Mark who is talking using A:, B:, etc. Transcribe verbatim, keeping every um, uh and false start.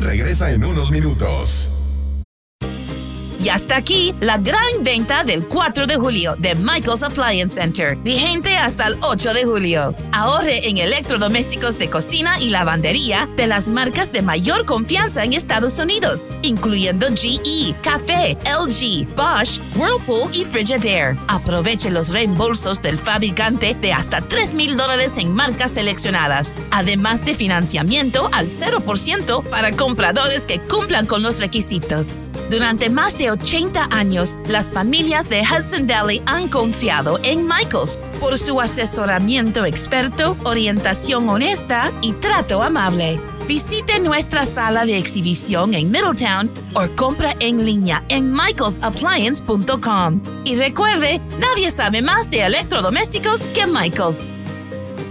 A: regresa en unos minutos.
B: Y hasta aquí la gran venta del cuatro de julio de Michael's Appliance Center, vigente hasta el ocho de julio. Ahorre en electrodomésticos de cocina y lavandería de las marcas de mayor confianza en Estados Unidos, incluyendo G E, Café, L G, Bosch, Whirlpool y Frigidaire. Aproveche los reembolsos del fabricante de hasta tres mil dólares en marcas seleccionadas, además de financiamiento al cero por ciento para compradores que cumplan con los requisitos. Durante más de ochenta años, las familias de Hudson Valley han confiado en Michael's por su asesoramiento experto, orientación honesta y trato amable. Visite nuestra sala de exhibición en Middletown o compra en línea en michaels appliance punto com. Y recuerde, nadie sabe más de electrodomésticos que Michael's.